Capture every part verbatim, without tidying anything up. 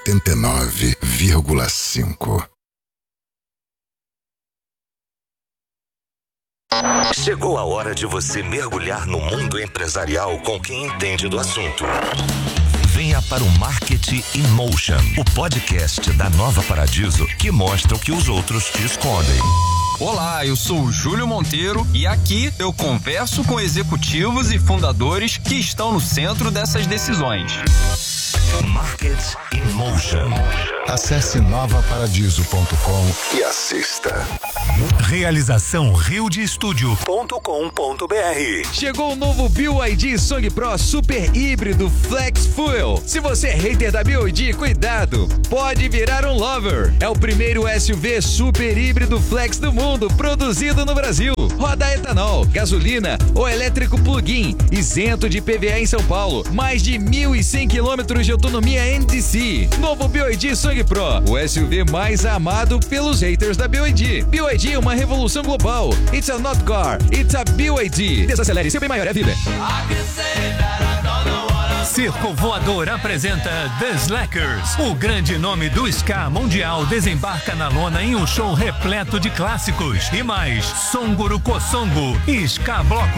oitenta e nove vírgula cinco. Chegou a hora de você mergulhar no mundo empresarial com quem entende do assunto. Venha para o Marketing in Motion, o podcast da Nova Paradiso que mostra o que os outros te escondem. Olá, eu sou o Júlio Monteiro e aqui eu converso com executivos e fundadores que estão no centro dessas decisões. Marketing in Motion. Acesse nova paradiso ponto com e assista. Realização rio de estúdio ponto com ponto br. Chegou o novo B Y D Song Pro Super Híbrido Flex Fuel. Se você é hater da B Y D, cuidado, pode virar um lover. É o primeiro S U V super híbrido flex do mundo, produzido no Brasil. Roda etanol, gasolina ou elétrico plug-in, isento de I P V A em São Paulo. Mais de mil e cem quilômetros de autonomia N D C. Novo B Y D Song Pro, o S U V mais amado pelos haters da B Y D. B Y D é uma revolução global. It's a not car, it's a B Y D. Desacelere, seu bem maior é a vida. Circo Voador apresenta The Slackers. O grande nome do ska mundial desembarca na lona em um show repleto de clássicos. E mais, Songuru Kosongo e Ska Bloco.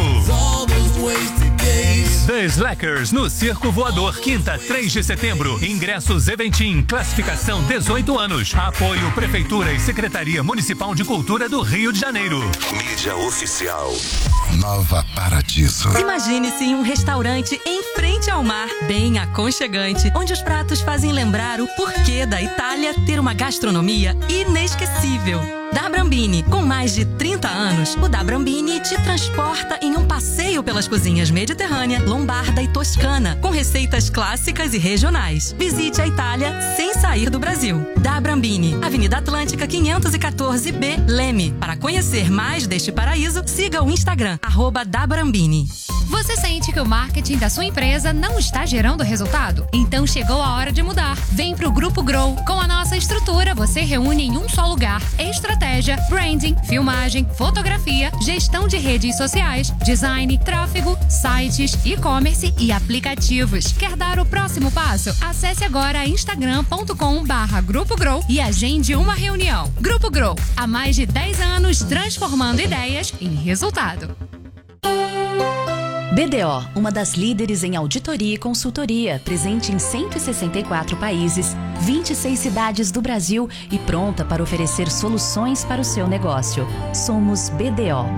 The Slackers no Circo Voador, quinta, três de setembro. Ingressos Eventim, classificação dezoito anos. Apoio Prefeitura e Secretaria Municipal de Cultura do Rio de Janeiro. Mídia oficial. Nova Paradiso. Imagine-se em um restaurante em frente ao mar, bem aconchegante, onde os pratos fazem lembrar o porquê da Itália ter uma gastronomia inesquecível. Da Brambini, com mais de trinta anos, o Da Brambini te transporta em um passeio pelas cozinhas mediterrânea, lombarda e toscana, com receitas clássicas e regionais. Visite a Itália sem sair do Brasil. Da Brambini, Avenida Atlântica quinhentos e quatorze B, Leme. Para conhecer mais deste paraíso, siga o Instagram, arroba Da Brambini. Você sente que o marketing da sua empresa não está gerando resultado? Então chegou a hora de mudar. Vem pro Grupo Grow. Com a nossa estrutura, você reúne em um só lugar estratégia, branding, filmagem, fotografia, gestão de redes sociais, design, tráfego, sites, e-commerce e aplicativos. Quer dar o próximo passo? Acesse agora instagram ponto com barra Grupo Grow e agende uma reunião. Grupo Grow, há mais de dez anos transformando ideias em resultado. B D O, uma das líderes em auditoria e consultoria, presente em cento e sessenta e quatro países, vinte e seis cidades do Brasil e pronta para oferecer soluções para o seu negócio. Somos B D O.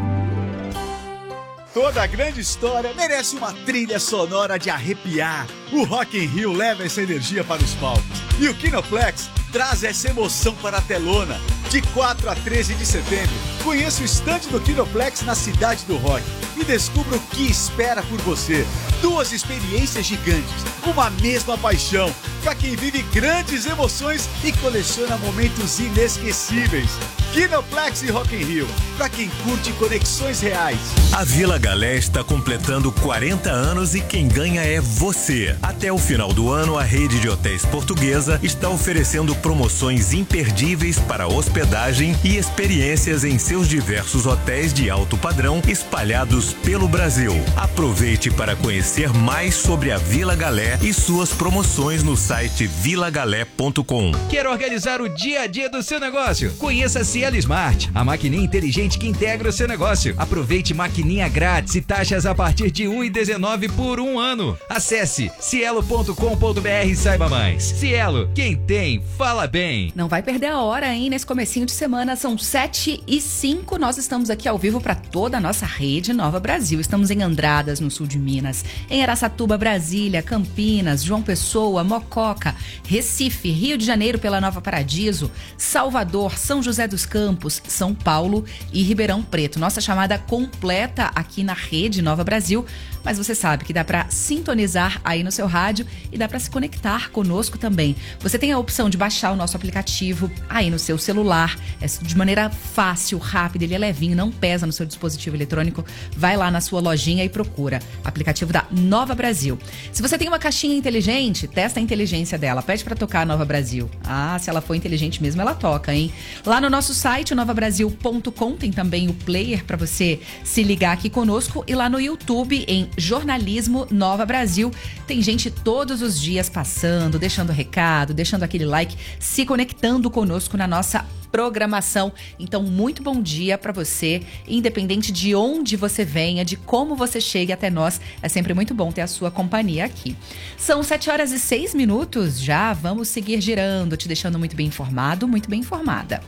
Toda grande história merece uma trilha sonora de arrepiar. O Rock in Rio leva essa energia para os palcos. E o Kinoplex traz essa emoção para a telona. De quatro a treze de setembro, conheça o estande do Kinoplex na Cidade do Rock e descubra o que espera por você. Duas experiências gigantes, uma mesma paixão, para quem vive grandes emoções e coleciona momentos inesquecíveis. Kinoplex e Rock in Rio, para quem curte conexões reais. A Vila Galé está completando quarenta anos e quem ganha é você. Até o final do ano, a rede de hotéis portuguesa está oferecendo promoções imperdíveis para hospedagem e experiências em seus diversos hotéis de alto padrão espalhados pelo Brasil. Aproveite para conhecer mais sobre a Vila Galé e suas promoções no site vila galé ponto com. Quer organizar o dia a dia do seu negócio? Conheça a Cielo Smart, a maquininha inteligente que integra o seu negócio. Aproveite maquininha grátis e taxas a partir de um real e dezenove centavos por um ano. Acesse cielo ponto com ponto br e saiba mais. Cielo, quem tem, fala bem. Não vai perder a hora, hein? Nesse comecinho de semana, são sete e cinco. Nós estamos aqui ao vivo para toda a nossa rede Nova Brasil. Estamos em Andradas, no sul de Minas, em Araçatuba, Brasília, Campinas, João Pessoa, Mococa, Recife, Rio de Janeiro pela Nova Paradiso, Salvador, São José dos Campos, São Paulo e Ribeirão Preto. Nossa chamada completa aqui na rede Nova Brasil, mas você sabe que dá para sintonizar aí no seu rádio e dá para se conectar conosco também. Você tem a opção de baixar o nosso aplicativo aí no seu celular, é de maneira fácil, rápida, ele é levinho, não pesa no seu dispositivo eletrônico. Vai lá na sua lojinha e procura aplicativo da Nova Brasil. Se você tem uma caixinha inteligente, testa a inteligência dela, pede para tocar a Nova Brasil. Ah, se ela for inteligente mesmo, ela toca, hein? Lá no nosso site, nova brasil ponto com, tem também o player para você se ligar aqui conosco e lá no YouTube, em Jornalismo Nova Brasil. Tem gente todos os dias passando, deixando recado, deixando aquele like, se conectando conosco na nossa programação. Então, muito bom dia para você, independente de onde você venha, de como você chegue até nós. É sempre muito bom ter a sua companhia aqui. São sete horas e seis minutos já. Vamos seguir girando, te deixando muito bem informado, muito bem informada.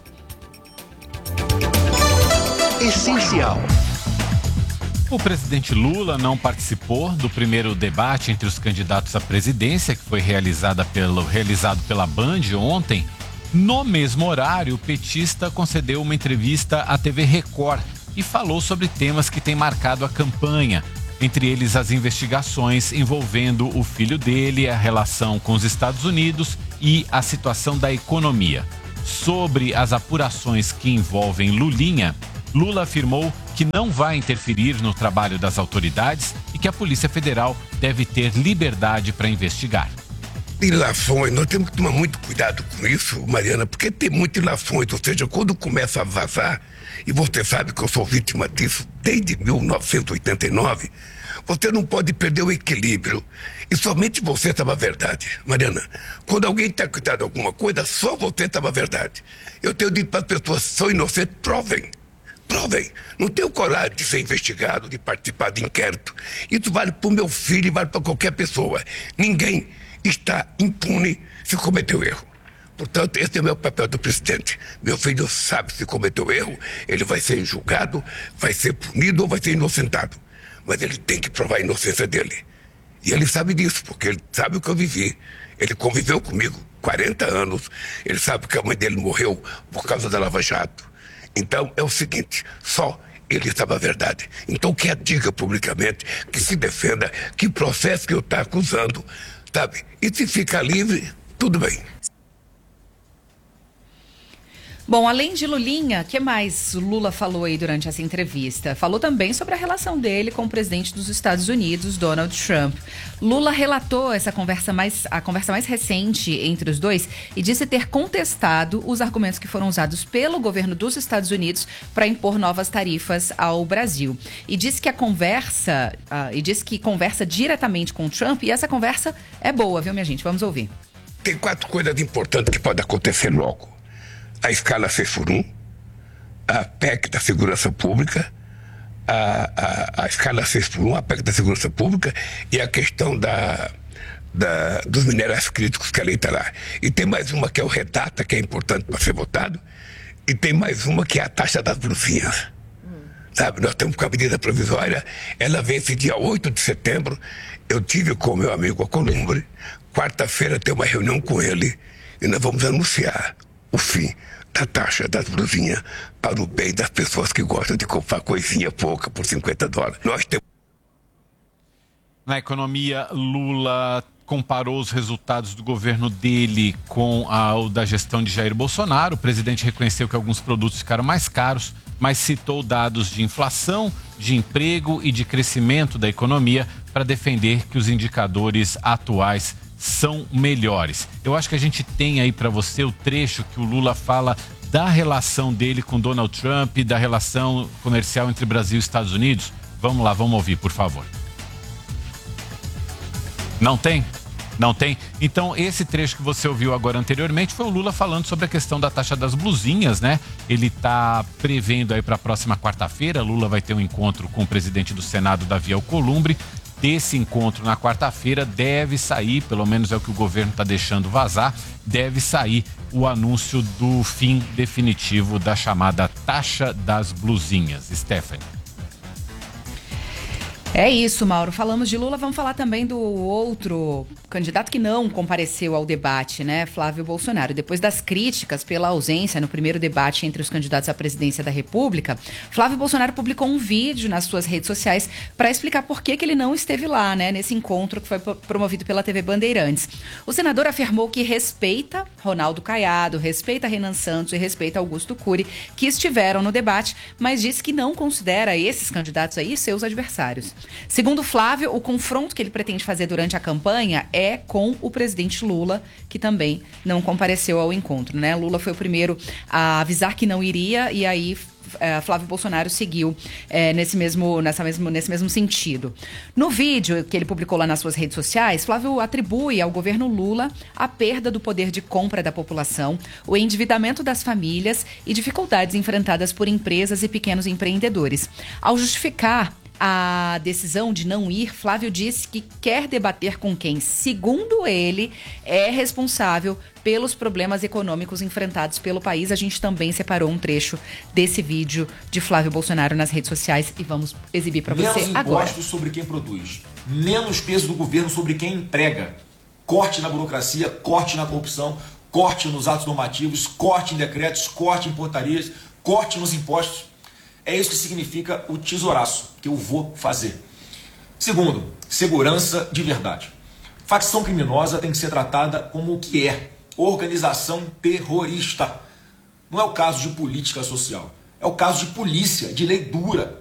Essencial. O presidente Lula não participou do primeiro debate entre os candidatos à presidência, que foi realizada pelo, realizado pela Band ontem. No mesmo horário, o petista concedeu uma entrevista à T V Record e falou sobre temas que têm marcado a campanha, entre eles as investigações envolvendo o filho dele, a relação com os Estados Unidos e a situação da economia. Sobre as apurações que envolvem Lulinha, Lula afirmou que não vai interferir no trabalho das autoridades e que a Polícia Federal deve ter liberdade para investigar. Ilações, nós temos que tomar muito cuidado com isso, Mariana, porque tem muitas ilações, ou seja, quando começa a vazar, e você sabe que eu sou vítima disso desde mil novecentos e oitenta e nove, você não pode perder o equilíbrio. E somente você sabe a verdade, Mariana. Quando alguém está cuidando de alguma coisa, só você sabe a verdade. Eu tenho dito para as pessoas, são inocentes, provem. Provem. Não tenho coragem de ser investigado, de participar de inquérito. Isso vale para o meu filho e vale para qualquer pessoa. Ninguém está impune se cometeu erro. Portanto, esse é o meu papel do presidente. Meu filho sabe se cometeu erro, ele vai ser julgado, vai ser punido ou vai ser inocentado. Mas ele tem que provar a inocência dele. E ele sabe disso, porque ele sabe o que eu vivi. Ele conviveu comigo quarenta anos, ele sabe que a mãe dele morreu por causa da Lava Jato. Então, é o seguinte, só ele sabe a verdade. Então, que a diga publicamente, que se defenda, que processo que eu estou acusando, sabe? E se ficar livre, tudo bem. Bom, além de Lulinha, o que mais Lula falou aí durante essa entrevista? Falou também sobre a relação dele com o presidente dos Estados Unidos, Donald Trump. Lula relatou essa conversa mais, a conversa mais recente entre os dois e disse ter contestado os argumentos que foram usados pelo governo dos Estados Unidos para impor novas tarifas ao Brasil. E disse que a conversa, uh, e disse que conversa diretamente com o Trump, e essa conversa é boa, viu, minha gente? Vamos ouvir. Tem quatro coisas importantes que podem acontecer logo. A escala seis por um, a P E C da Segurança Pública, a, a, a escala seis por um, a P E C da Segurança Pública e a questão da, da, dos minerais críticos que a lei está lá. E tem mais uma que é o Redata, que é importante para ser votado, e tem mais uma que é a taxa das blusinhas. Hum. Sabe, nós temos com a medida provisória, ela vence dia oito de setembro, eu tive com o meu amigo Alcolumbre, quarta-feira tem uma reunião com ele e nós vamos anunciar o fim da taxa das blusinhas para o bem das pessoas que gostam de comprar coisinha pouca por cinquenta dólares. Nós temos... Na economia, Lula comparou os resultados do governo dele com a, o da gestão de Jair Bolsonaro. O presidente reconheceu que alguns produtos ficaram mais caros, mas citou dados de inflação, de emprego e de crescimento da economia para defender que os indicadores atuais são melhores. Eu acho que a gente tem aí para você o trecho que o Lula fala da relação dele com Donald Trump, da relação comercial entre Brasil e Estados Unidos. Vamos lá, vamos ouvir, por favor. Não tem? Não tem? Então, esse trecho que você ouviu agora anteriormente foi o Lula falando sobre a questão da taxa das blusinhas, né? Ele está prevendo aí para a próxima quarta-feira, Lula vai ter um encontro com o presidente do Senado, Davi Alcolumbre. Desse encontro na quarta-feira deve sair, pelo menos é o que o governo está deixando vazar, deve sair o anúncio do fim definitivo da chamada taxa das blusinhas. Stephanie. É isso, Mauro. Falamos de Lula, vamos falar também do outro candidato que não compareceu ao debate, né? Flávio Bolsonaro. Depois das críticas pela ausência no primeiro debate entre os candidatos à presidência da República, Flávio Bolsonaro publicou um vídeo nas suas redes sociais para explicar por que, que ele não esteve lá, né? Nesse encontro que foi promovido pela T V Bandeirantes. O senador afirmou que respeita Ronaldo Caiado, respeita Renan Santos e respeita Augusto Cury, que estiveram no debate, mas disse que não considera esses candidatos aí seus adversários. Segundo Flávio, o confronto que ele pretende fazer durante a campanha é com o presidente Lula, que também não compareceu ao encontro, né? Lula foi o primeiro a avisar que não iria e aí uh, Flávio Bolsonaro seguiu uh, nesse, mesmo, nessa mesmo, nesse mesmo sentido. No vídeo que ele publicou lá nas suas redes sociais, Flávio atribui ao governo Lula a perda do poder de compra da população, o endividamento das famílias e dificuldades enfrentadas por empresas e pequenos empreendedores. Ao justificar a decisão de não ir, Flávio disse que quer debater com quem, segundo ele, é responsável pelos problemas econômicos enfrentados pelo país. A gente também separou um trecho desse vídeo de Flávio Bolsonaro nas redes sociais e vamos exibir para você agora. Menos impostos sobre quem produz, menos peso do governo sobre quem emprega, corte na burocracia, corte na corrupção, corte nos atos normativos, corte em decretos, corte em portarias, corte nos impostos. É isso que significa o tesouraço que eu vou fazer. Segundo, segurança de verdade. Facção criminosa tem que ser tratada como o que é: organização terrorista. Não é o caso de política social, é o caso de polícia, de lei dura.